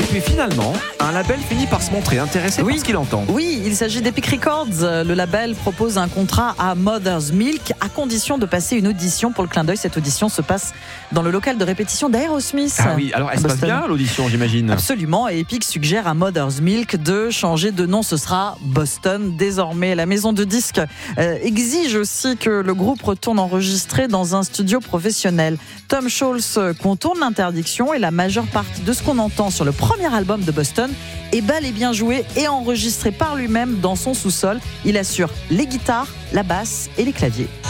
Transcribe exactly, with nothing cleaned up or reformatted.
puis finalement, un label finit par se montrer intéressé Oui. par ce qu'il entend. Oui, il s'agit d'Epic Records. Le label propose un contrat à Mother's Milk à condition de passer une audition pour le clin d'œil. Cette audition se passe dans le local de répétition d'Aerosmith. Ah oui, alors elle se passe Boston. bien l'audition, j'imagine. Absolument, et Epic suggère à Mother's Milk de changer de nom, ce sera Boston désormais. La maison de disques euh, exige aussi que le groupe retourne enregistrer dans un studio professionnel. Tom Scholz contourne l'interdiction et la majeure partie de ce qu'on entend sur le premier album de Boston est bel et bien joué et enregistré par lui-même dans son sous-sol. Il assure les guitares, la basse et les claviers.